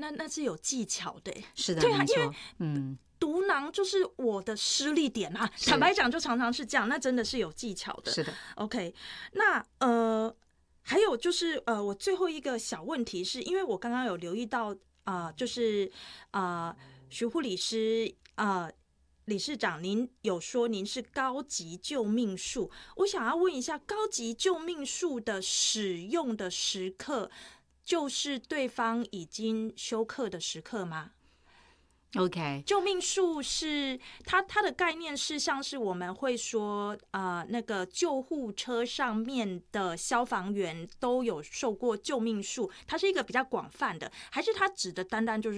那是有技巧的。 是的， 对啊， 没错， 因为毒囊就是我的施力点啊，坦白讲就常常是这样，那真的是有技巧的。 是的 OK， 那还有就是我最后一个小问题是，因为我刚刚有留意到就是徐护理师理事长，您有说您是高级救命术，我想要问一下，高级救命术的使用的时刻，就是对方已经休克的时刻吗？ OK， 救命术是它的概念是像是我们会说那个救护车上面的消防员都有受过救命术，它是一个比较广泛的，还是它指的单单就是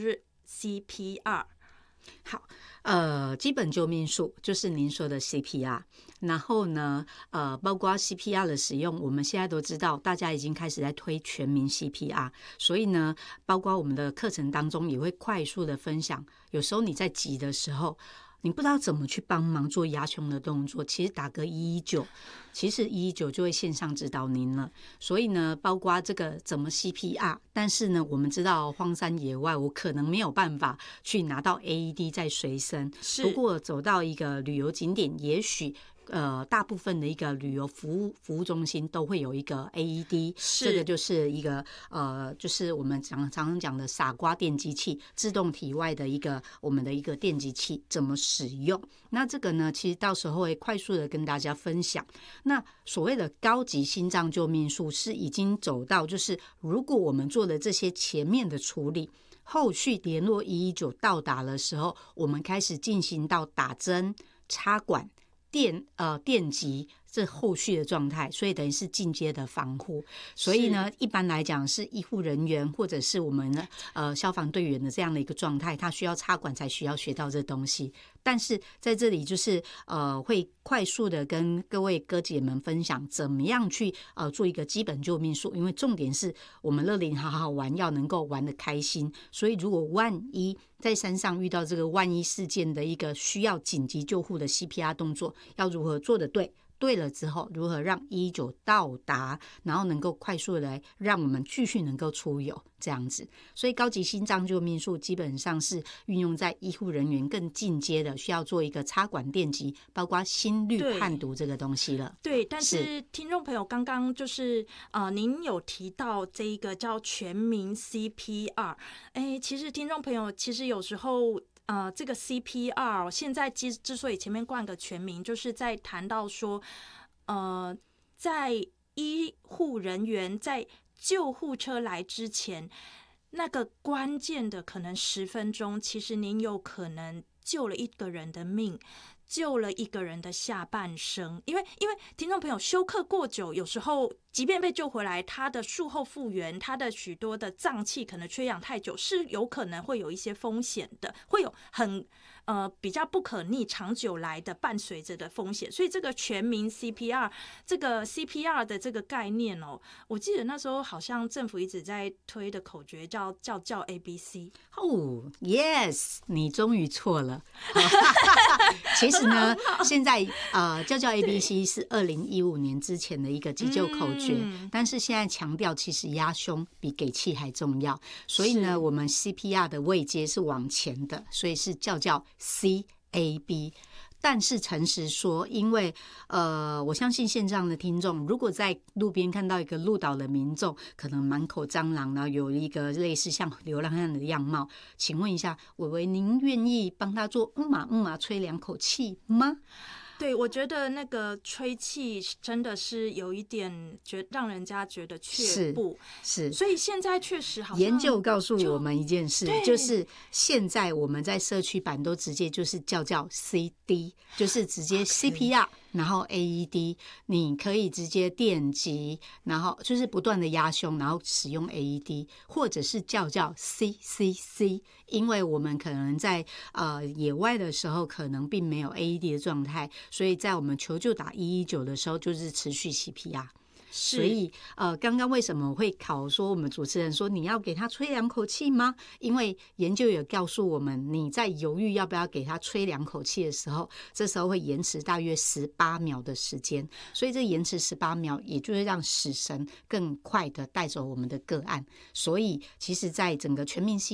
CPR？ 好，基本救命术就是您说的 CPR， 然后呢，包括 CPR 的使用，我们现在都知道，大家已经开始在推全民 CPR， 所以呢，包括我们的课程当中也会快速的分享，有时候你在急的时候，你不知道怎么去帮忙做压胸的动作，其实打个119，其实119就会线上指导您了。所以呢，包括这个怎么 CPR， 但是呢，我们知道荒山野外，我可能没有办法去拿到 AED 在随身。不过走到一个旅游景点，也许大部分的一个旅游服务中心都会有一个 AED， 这个就是一个就是我们常常讲的傻瓜电击器，自动体外的我们的一个电击器怎么使用。那这个呢，其实到时候会快速的跟大家分享。那所谓的高级心脏救命术是已经走到，就是如果我们做了这些前面的处理，后续联络119到达的时候，我们开始进行到打针、插管、电击这后续的状态，所以等于是进阶的防护。所以呢，一般来讲是医护人员或者是我们的消防队员的这样的一个状态，他需要插管才需要学到这东西。但是在这里就是会快速的跟各位哥姐们分享怎么样去做一个基本救命术，因为重点是我们乐龄好好玩，要能够玩得开心。所以如果万一在山上遇到这个万一事件的一个需要紧急救护的 CPR 动作，要如何做得对了之后，如何让119到达，然后能够快速的来让我们继续能够出游这样子。所以高级心脏救命术基本上是运用在医护人员更进阶的，需要做一个插管电击，包括心率判读这个东西了。 对，但是听众朋友刚刚就是您有提到这一个叫全民 CPR， 其实听众朋友其实有时候这个 CPR 现在之所以前面冠个全民，就是在谈到说，在医护人员在救护车来之前，那个关键的可能10分钟，其实您有可能救了一个人的命，救了一个人的下半生。因为听众朋友休克过久，有时候即便被救回来，他的术后复原，他的许多的脏器可能缺氧太久，是有可能会有一些风险的，会有很比较不可逆长久来的伴随着的风险。所以这个全民 CPR， 这个 CPR 的这个概念我记得那时候好像政府一直在推的口诀叫 ABC。 哦 yes， 你终于错了其实呢现在叫 ABC 是2015年之前的一个急救口诀，但是现在强调其实压胸比给气还重要，所以呢我们 CPR 的位阶是往前的，所以是叫 CAB。但是诚实说，因为我相信线上的听众，如果在路边看到一个路倒的民众，可能满口蟑螂，然后有一个类似像流浪汉的样貌，请问一下，伟伟，您愿意帮他做吹2口气吗？ 对，我觉得那个吹气真的是有一点让人家觉得却步， 是， 所以现在确实好像研究告诉我们一件事，就是现在我们在社区版都直接就是叫 CD， 就是直接 CPR，然后 AED， 你可以直接电击，然后就是不断的压胸，然后使用 AED， 或者是叫 CCC， 因为我们可能在野外的时候可能并没有 AED 的状态，所以在我们求救打119的时候就是持续 CPR。所以刚刚为什么会考说我们主持人说你要给他吹2口气吗？因为研究有告诉我们，你在犹豫要不要给他吹2口气的时候，这时候会延迟大约18秒的时间，所以这延迟18秒也就是让死神更快的带走我们的个案。所以其实在整个全民